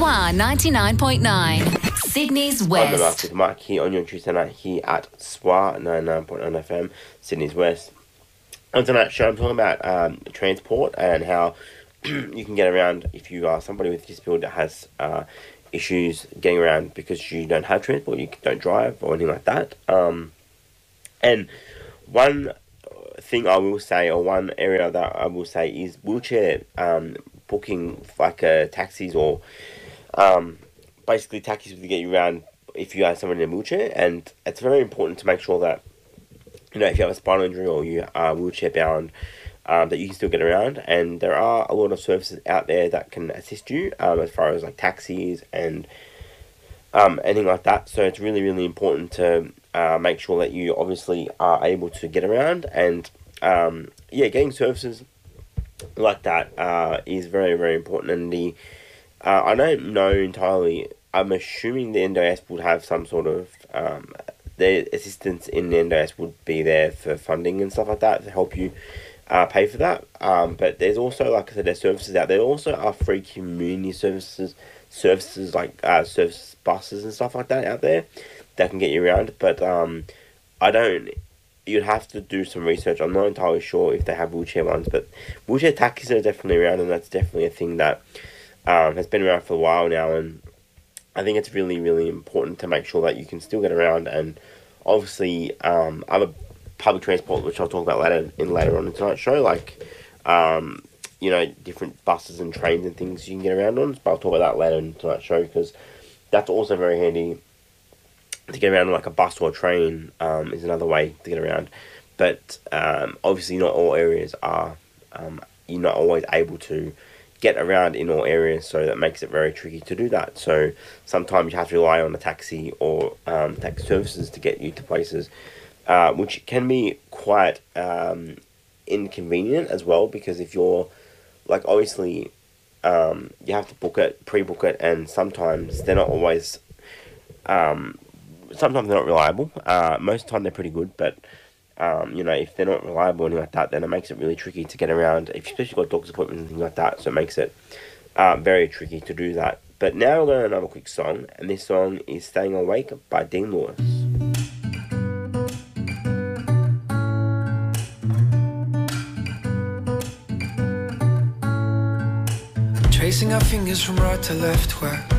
SWR 99.9, Sydney's West. I'm the Master with Mike here on your Tuesday night here at SWR 99.9 FM, Sydney's West. On tonight's show, I'm talking about transport and how you can get around if you are somebody with a disability that has issues getting around because you don't have transport, you don't drive or anything like that. And one thing I will say, or one area that I will say, is wheelchair booking, like taxis or basically taxis to get you around if you are someone in a wheelchair. And it's very important to make sure that, you know, if you have a spinal injury or you are wheelchair bound, that you can still get around. And there are a lot of services out there that can assist you as far as like taxis and anything like that. So it's really, really important to make sure that you obviously are able to get around. And getting services like that is very, very important. And I don't know entirely. I'm assuming the NDIS would have some sort of the assistance in the NDIS would be there for funding and stuff like that to help you pay for that. But there's also, like I said, there's services out there. There also are free community services like service buses and stuff like that out there that can get you around. But you'd have to do some research. I'm not entirely sure if they have wheelchair ones, but wheelchair taxis are definitely around, and that's definitely a thing that has been around for a while now. And I think it's really, really important to make sure that you can still get around. And obviously, other public transport, which I'll talk about later on in tonight's show, like different buses and trains and things you can get around on. But I'll talk about that later in tonight's show, because that's also very handy to get around. Like a bus or a train is another way to get around. But obviously, not all areas are. You're not always able to get around in all areas, so that makes it very tricky to do that. So sometimes you have to rely on a taxi or taxi services to get you to places, which can be quite inconvenient as well, because if you're like, obviously you have to pre-book it, and sometimes they're not always sometimes they're not reliable. Most of the time they're pretty good, but if they're not reliable or anything like that, then it makes it really tricky to get around, especially got doctor's appointments and things like that. So it makes it very tricky to do that. But now we're going to another quick song, and this song is Staying Awake by Dean Lewis. Tracing our fingers from right to left, where